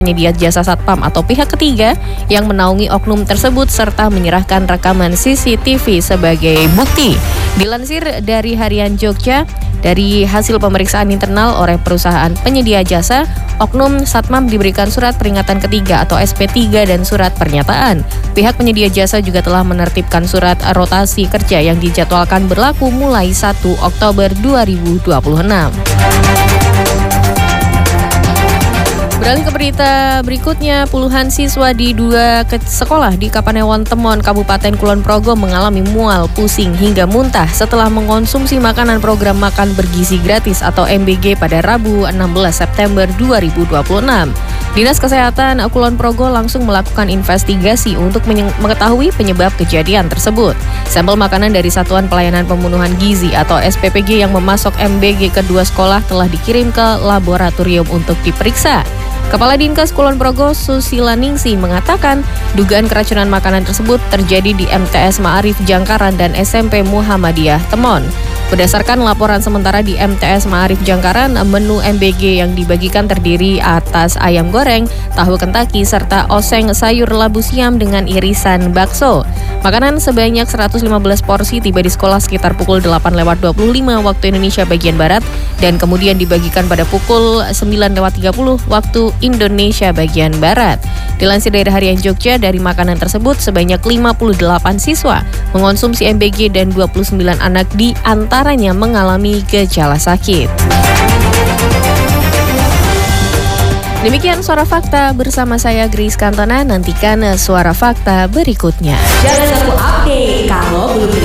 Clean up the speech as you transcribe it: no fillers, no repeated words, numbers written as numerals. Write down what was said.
penyedia jasa satpam atau pihak ketiga yang menaungi oknum tersebut serta menyerahkan rekaman CCTV sebagai bukti. Dilansir dari Harian Jogja, dari hasil pemeriksaan internal oleh perusahaan penyedia jasa, oknum satpam diberikan surat peringatan ketiga atau SP3 dan surat pernyataan. Pihak penyedia jasa juga telah menertibkan surat rotasi kerja yang dijadwalkan berlaku mulai 1 Oktober 2026. Beralih ke berita berikutnya, puluhan siswa di 2 sekolah di Kapanewon Temon, Kabupaten Kulon Progo mengalami mual, pusing, hingga muntah setelah mengkonsumsi makanan program makan bergizi gratis atau MBG pada Rabu 16 September 2026. Dinas Kesehatan Kulon Progo langsung melakukan investigasi untuk mengetahui penyebab kejadian tersebut. Sampel makanan dari Satuan Pelayanan Pembunuhan Gizi atau SPPG yang memasok MBG kedua sekolah telah dikirim ke laboratorium untuk diperiksa. Kepala Dinkes Kulon Progo Susila Ningsi mengatakan dugaan keracunan makanan tersebut terjadi di MTS Ma'arif Jangkaran dan SMP Muhammadiyah Temon. Berdasarkan laporan sementara di MTS Ma'arif Jangkaran, menu MBG yang dibagikan terdiri atas ayam goreng, tahu Kentucky, serta oseng sayur labu siam dengan irisan bakso. Makanan sebanyak 115 porsi tiba di sekolah sekitar pukul 8:25 waktu Indonesia bagian Barat dan kemudian dibagikan pada pukul 9:30 waktu Indonesia bagian Barat. Dilansir dari Harian Jogja, dari makanan tersebut sebanyak 58 siswa mengonsumsi MBG dan 29 anak di antaranya mengalami gejala sakit. Demikian Suara Fakta bersama saya Grace Kantona. Nantikan Suara Fakta berikutnya. Jangan